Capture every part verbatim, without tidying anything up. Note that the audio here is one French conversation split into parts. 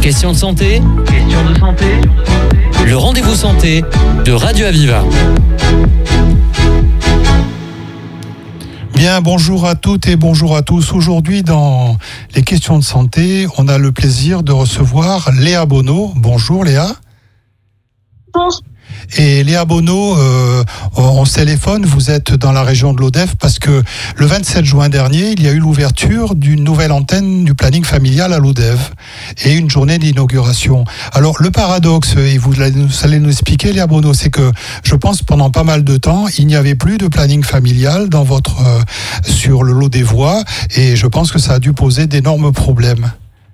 Question de santé. Question de santé. Le rendez-vous santé de Radio Aviva. Bien, bonjour à toutes et bonjour à tous. Aujourd'hui, dans les questions de santé, on a le plaisir de recevoir Léa Bonneau. Bonjour Léa. Bonjour. Et Léa Bonneau, euh, on se téléphone, vous êtes dans la région de l'Odef parce que le vingt-sept juin dernier, il y a eu l'ouverture d'une nouvelle antenne du planning familial à l'Odef et une journée d'inauguration. Alors le paradoxe, et vous allez nous expliquer Léa Bonneau, c'est que je pense pendant pas mal de temps, il n'y avait plus de planning familial dans votre, euh, sur le lot des voies et je pense que ça a dû poser d'énormes problèmes.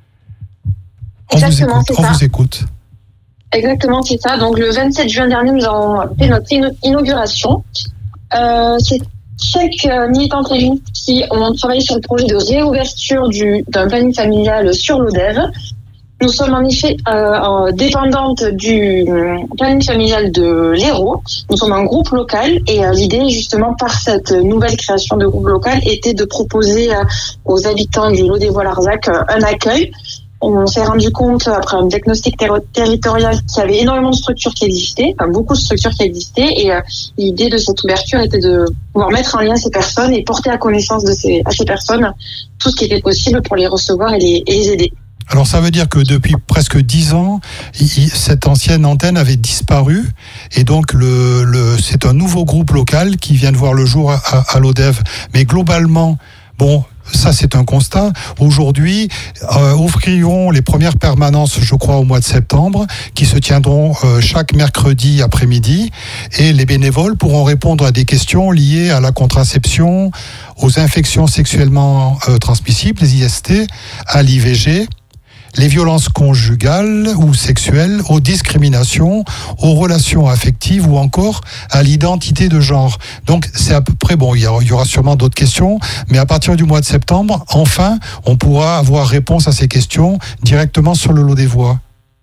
On vous écoute. On vous écoute. Exactement, c'est ça. Donc le vingt-sept juin dernier, nous avons fait notre inauguration. Euh, c'est cinq euh, militantes réunies qui ont travaillé sur le projet de réouverture du, d'un planning familial sur l'Odève. Nous sommes en effet euh, dépendantes du planning familial de l'Hérault. Nous sommes un groupe local et euh, l'idée, justement, par cette nouvelle création de groupe local, était de proposer euh, aux habitants du Lot-des-Voies-Larzac euh, un accueil. On s'est rendu compte, après un diagnostic ter- territorial, qu'il y avait énormément de structures qui existaient, enfin beaucoup de structures qui existaient, et euh, l'idée de cette ouverture était de pouvoir mettre en lien ces personnes et porter à connaissance de ces, à ces personnes tout ce qui était possible pour les recevoir et les, et les aider. Alors ça veut dire que depuis presque dix ans, il, cette ancienne antenne avait disparu, et donc le, le, c'est un nouveau groupe local qui vient de voir le jour à, à, à l'Odève. Mais globalement, bon... Ça, c'est un constat. Aujourd'hui, euh, ouvriront les premières permanences, je crois, au mois de septembre, qui se tiendront euh, chaque mercredi après-midi. Et les bénévoles pourront répondre à des questions liées à la contraception, aux infections sexuellement euh, transmissibles, les I S T, à l'I V G, les violences conjugales ou sexuelles, aux discriminations, aux relations affectives ou encore à l'identité de genre. Donc c'est à peu près, bon, il y aura sûrement d'autres questions, mais à partir du mois de septembre, enfin, on pourra avoir réponse à ces questions directement sur le lot des voies.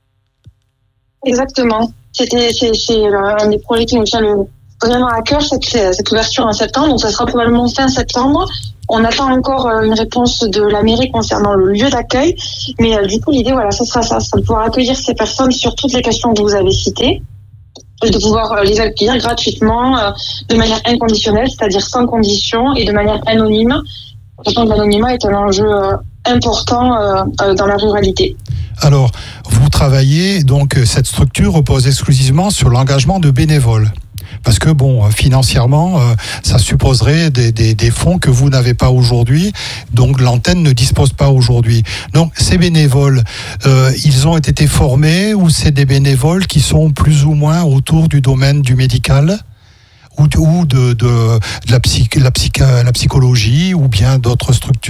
Exactement. C'était, c'est, c'est un des projets qui nous tient le, vraiment à cœur, cette, cette ouverture en septembre, donc ça sera probablement fin septembre. On attend encore une réponse de la mairie concernant le lieu d'accueil, mais euh, du coup l'idée, voilà, ce sera ça, c'est de pouvoir accueillir ces personnes sur toutes les questions que vous avez citées, et de pouvoir euh, les accueillir gratuitement, euh, de manière inconditionnelle, c'est-à-dire sans condition et de manière anonyme, sachant que l'anonymat est un enjeu euh, important euh, euh, dans la ruralité. Alors, vous travaillez, donc cette structure repose exclusivement sur l'engagement de bénévoles. Parce que, bon, financièrement, euh, ça supposerait des, des, des fonds que vous n'avez pas aujourd'hui, donc l'antenne ne dispose pas aujourd'hui. Donc, ces bénévoles, euh, ils ont été formés ou c'est des bénévoles qui sont plus ou moins autour du domaine du médical ou de, ou de, de, de la, psych, la, psych, la psychologie ou bien d'autres structures ?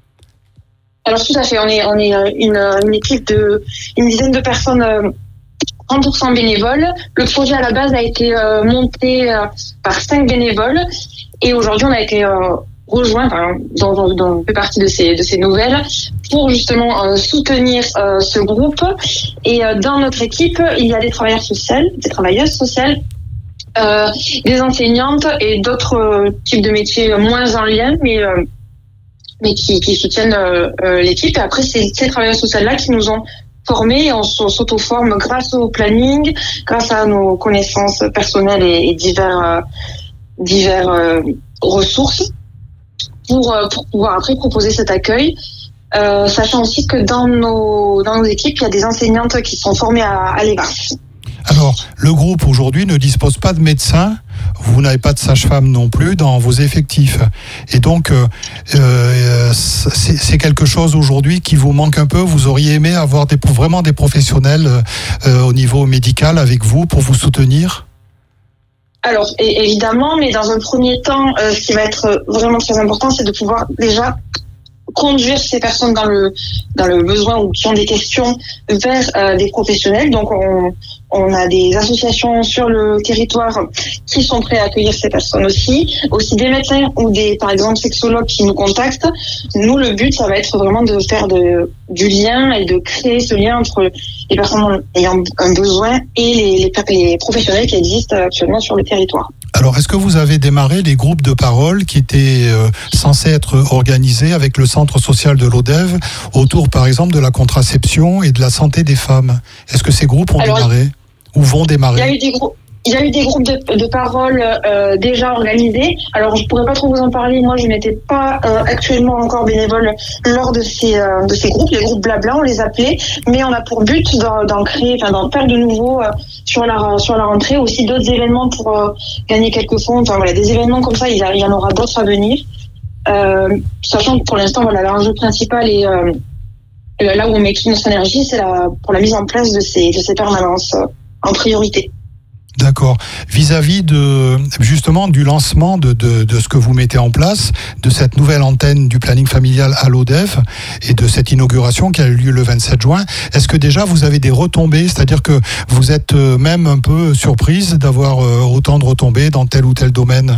Alors, tout à fait. On est, on est une, une équipe de une dizaine de personnes euh, cent pour cent bénévoles. Le projet à la base a été euh, monté euh, par cinq bénévoles et aujourd'hui on a été euh, rejoint, enfin, dans, dans, dans fait partie de ces de ces nouvelles pour justement euh, soutenir euh, ce groupe. Et euh, dans notre équipe, il y a des travailleurs sociaux, des travailleuses sociales, euh, des enseignantes et d'autres euh, types de métiers moins en lien, mais euh, mais qui, qui soutiennent euh, euh, l'équipe. Et après, c'est ces travailleurs sociaux là qui nous ont formés, et on s'auto-forme grâce au planning, grâce à nos connaissances personnelles et, et divers, euh, divers euh, ressources pour, euh, pour pouvoir après proposer cet accueil. Euh, sachant aussi que dans nos, dans nos équipes, il y a des enseignantes qui sont formées à, à l'E V A S. Alors, le groupe aujourd'hui ne dispose pas de médecins. Vous n'avez pas de sage-femme non plus dans vos effectifs. Et donc, euh, euh, c'est, c'est quelque chose aujourd'hui qui vous manque un peu. Vous auriez aimé avoir des, vraiment des professionnels euh, au niveau médical avec vous pour vous soutenir ? Alors, et, évidemment, mais dans un premier temps, euh, ce qui va être vraiment très important, c'est de pouvoir déjà conduire ces personnes dans le dans le besoin ou qui ont des questions vers euh, des professionnels. Donc on on a des associations sur le territoire qui sont prêts à accueillir ces personnes aussi, aussi des médecins ou des par exemple sexologues qui nous contactent. Nous le but ça va être vraiment de faire de du lien et de créer ce lien entre les personnes ayant un besoin et les les, les professionnels qui existent actuellement sur le territoire. Alors, est-ce que vous avez démarré les groupes de parole qui étaient euh, censés être organisés avec le centre social de l'Odève autour, par exemple, de la contraception et de la santé des femmes? Est-ce que ces groupes ont Alors, démarré ou vont démarrer? Il y a eu des groupes. Il y a eu des groupes de, de parole euh, déjà organisés. Alors, je pourrais pas trop vous en parler. Moi, je n'étais pas euh, actuellement encore bénévole lors de ces euh, de ces groupes, les groupes blabla, on les appelait. Mais on a pour but d'en, d'en créer, enfin d'en faire de nouveaux euh, sur la sur la rentrée. Aussi d'autres événements pour euh, gagner quelques fonds. Enfin voilà, des événements comme ça, il y, en aura d'autres à venir. Euh, sachant que pour l'instant, voilà, l'enjeu principal est euh, là où on met toute notre énergie, c'est la pour la mise en place de ces de ces permanences euh, en priorité. D'accord. Vis-à-vis de justement du lancement de, de, de ce que vous mettez en place, de cette nouvelle antenne du planning familial à l'Odève et de cette inauguration qui a eu lieu le vingt-sept juin, est-ce que déjà vous avez des retombées, c'est-à-dire que vous êtes même un peu surprise d'avoir autant de retombées dans tel ou tel domaine?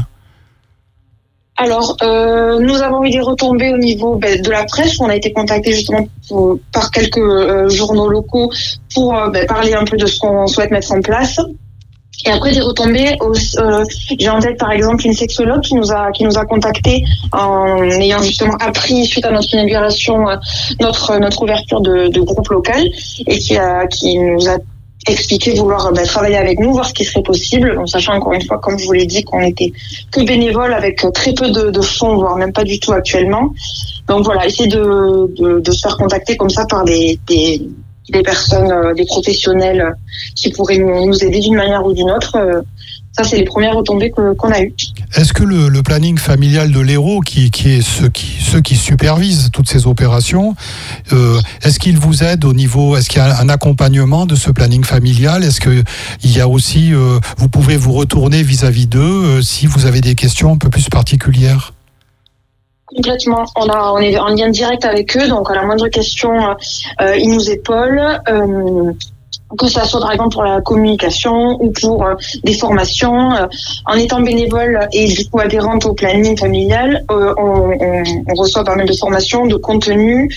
Alors, euh, nous avons eu des retombées au niveau ben, de la presse. On a été contacté justement pour, par quelques euh, journaux locaux pour euh, ben, parler un peu de ce qu'on souhaite mettre en place. Et après des retombées, euh, j'ai en tête par exemple une sexologue qui nous a qui nous a contacté en ayant justement appris suite à notre inauguration euh, notre notre ouverture de, de groupe local et qui a qui nous a expliqué vouloir bah, travailler avec nous, voir ce qui serait possible, en sachant encore une fois, comme je vous l'ai dit, qu'on était que bénévoles avec très peu de, de fonds, voire même pas du tout actuellement. Donc voilà, essayer de de, de se faire contacter comme ça par des des des personnes, euh, des professionnels euh, qui pourraient nous, nous aider d'une manière ou d'une autre. Euh, ça, c'est les premières retombées que, qu'on a eues. Est-ce que le, le planning familial de l'Hérault, qui, qui est ceux qui, ceux qui supervisent toutes ces opérations, euh, est-ce qu'il vous aide au niveau, est-ce qu'il y a un accompagnement de ce planning familial? Est-ce qu'il y a aussi, euh, vous pouvez vous retourner vis-à-vis d'eux euh, si vous avez des questions un peu plus particulières? Complètement. On a, on est en lien direct avec eux, donc à la moindre question, euh, ils nous épaulent. Euh, que ça soit par exemple pour la communication ou pour euh, des formations. Euh, en étant bénévole et du coup adhérente au planning familial, euh, on, on, on reçoit pas mal de formations, de contenu.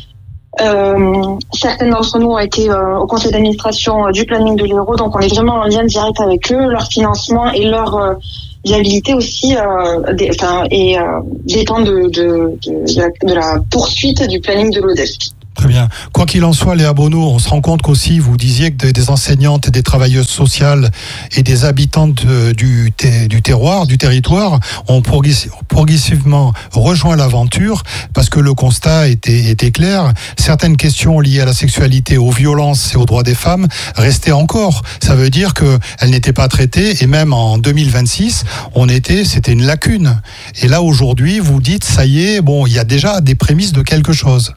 Euh, certaines d'entre nous ont été euh, au conseil d'administration euh, du planning de l'Hérault, donc on est vraiment en lien direct avec eux. Leur financement et leur euh, viabilité aussi euh, des, enfin, et, euh, dépend de, de, de, de, la, de la poursuite du planning de l'Odève. Très bien. Quoi qu'il en soit, Léa Bonneau, on se rend compte qu'aussi, vous disiez que des enseignantes et des travailleuses sociales et des habitantes du, du terroir, du territoire, ont progressivement rejoint l'aventure parce que le constat était, était clair. Certaines questions liées à la sexualité, aux violences et aux droits des femmes restaient encore. Ça veut dire qu'elles n'étaient pas traitées et même en deux mille vingt-six, on était, c'était une lacune. Et là, aujourd'hui, vous dites, ça y est, bon, il y a déjà des prémices de quelque chose.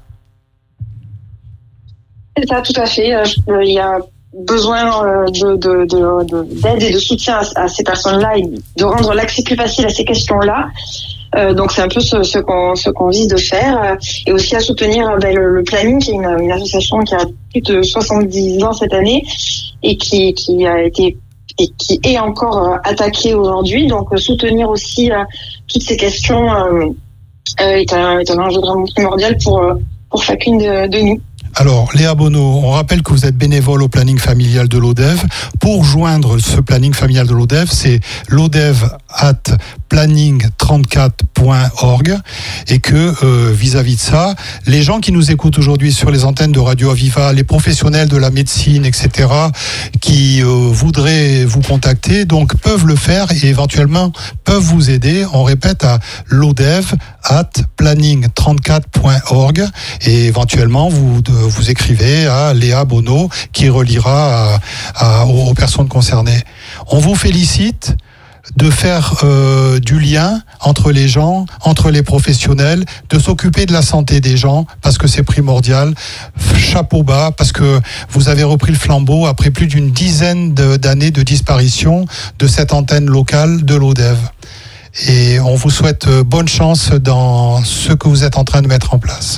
C'est ça, tout à fait. Il y a besoin de, de, de, de, d'aide et de soutien à, à ces personnes-là et de rendre l'accès plus facile à ces questions-là. Euh, donc c'est un peu ce, ce, qu'on, ce qu'on vise de faire. Et aussi à soutenir ben, le, le planning, qui est une, une association qui a plus de soixante-dix ans cette année et qui, qui a été et qui est encore attaquée aujourd'hui. Donc soutenir aussi euh, toutes ces questions euh, est, un, est un enjeu vraiment primordial pour, pour chacune de, de nous. Alors, Léa Bonneau, on rappelle que vous êtes bénévole au planning familial de l'Odève. Pour joindre ce planning familial de l'Odève, c'est l'odève arobase planning trente-quatre point org et que euh, vis-à-vis de ça, les gens qui nous écoutent aujourd'hui sur les antennes de Radio Aviva, les professionnels de la médecine, et cetera, qui euh, voudraient vous contacter, donc peuvent le faire et éventuellement peuvent vous aider. On répète à l'odève arobase planning trente-quatre point org et éventuellement vous de, vous écrivez à Léa Bonneau qui reliera à, à, aux personnes concernées. On vous félicite de faire euh, du lien entre les gens, entre les professionnels, de s'occuper de la santé des gens, parce que c'est primordial. Chapeau bas, parce que vous avez repris le flambeau après plus d'une dizaine de, d'années de disparition de cette antenne locale de l'Odève. Et on vous souhaite bonne chance dans ce que vous êtes en train de mettre en place.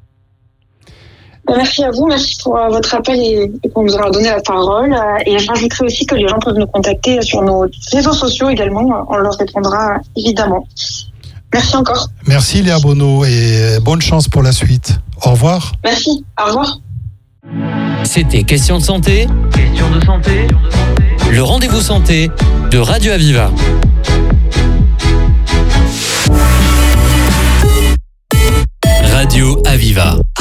Merci à vous, merci pour euh, votre appel et, et pour nous avoir donné la parole. Euh, et je rajouterai aussi que les gens peuvent nous contacter sur nos réseaux sociaux également. On leur répondra évidemment. Merci encore. Merci Léa Bonneau et bonne chance pour la suite. Au revoir. Merci, au revoir. C'était Question de santé. Question de santé. Le rendez-vous santé de Radio Aviva. Radio Aviva.